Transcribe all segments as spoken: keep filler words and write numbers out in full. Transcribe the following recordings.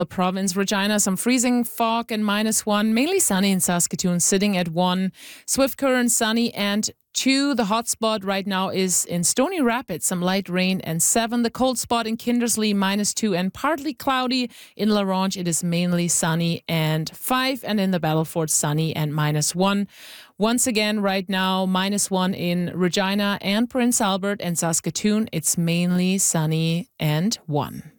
The province, Regina, some freezing fog and minus one. Mainly sunny in Saskatoon, sitting at one. Swift Current, sunny and two. The hot spot right now is in Stony Rapids, some light rain and seven. The cold spot in Kindersley, minus two and partly cloudy. In La Ronge, it is mainly sunny and five. And in the Battleford, sunny and minus one. Once again, right now, minus one in Regina and Prince Albert and Saskatoon. It's mainly sunny and one.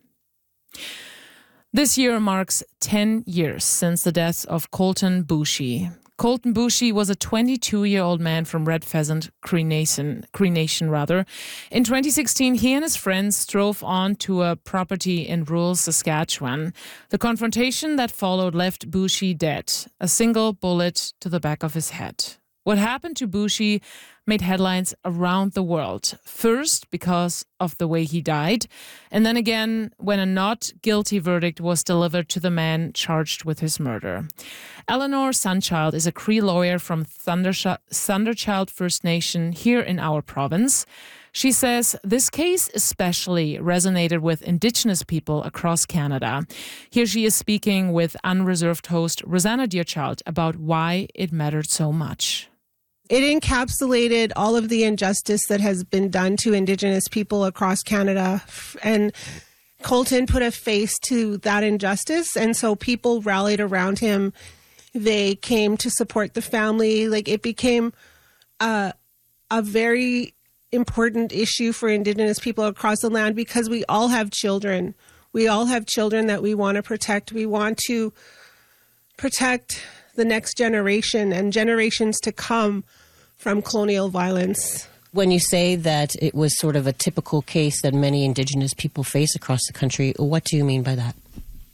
This year marks ten years since the death of Colten Boushie. Colten Boushie was a twenty-two-year-old man from Red Pheasant Cree Nation, Cree Nation rather. In twenty sixteen, he and his friends drove on to a property in rural Saskatchewan. The confrontation that followed left Boushie dead, a single bullet to the back of his head. What happened to Boushie made headlines around the world. First, because of the way he died, and then again when a not guilty verdict was delivered to the man charged with his murder. Eleanor Sunchild is a Cree lawyer from Thundersh- Thunderchild First Nation here in our province. She says this case especially resonated with Indigenous people across Canada. Here she is speaking with Unreserved host Rosanna Deerchild about why it mattered so much. It encapsulated all of the injustice that has been done to Indigenous people across Canada. And Colten put a face to that injustice. And so people rallied around him. They came to support the family. Like, it became a, a very important issue for Indigenous people across the land because we all have children. We all have children that we want to protect. We want to protect the next generation and generations to come from colonial violence. When you say that it was sort of a typical case that many Indigenous people face across the country, what do you mean by that?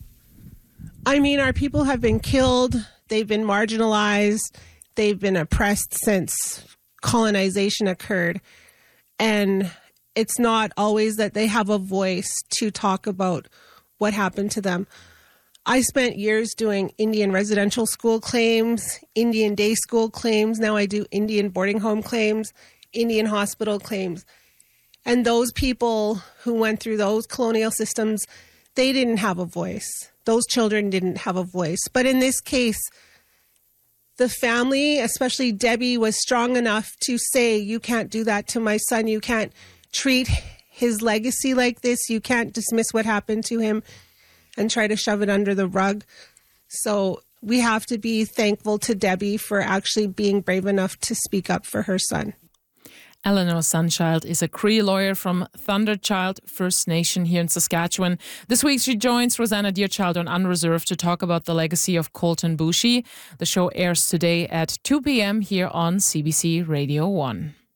I mean, our people have been killed, they've been marginalized, they've been oppressed since colonization occurred. And it's not always that they have a voice to talk about what happened to them. I spent years doing Indian residential school claims, Indian day school claims. Now I do Indian boarding home claims, Indian hospital claims. And those people who went through those colonial systems, they didn't have a voice. Those children didn't have a voice. But in this case, the family, especially Debbie, was strong enough to say, you can't do that to my son. You can't treat his legacy like this. You can't dismiss what happened to him and try to shove it under the rug. So we have to be thankful to Debbie for actually being brave enough to speak up for her son. Eleanor Sunchild is a Cree lawyer from Thunderchild First Nation here in Saskatchewan. This week she joins Rosanna Deerchild on Unreserved to talk about the legacy of Colten Boushie. The show airs today at two p.m. here on C B C Radio one.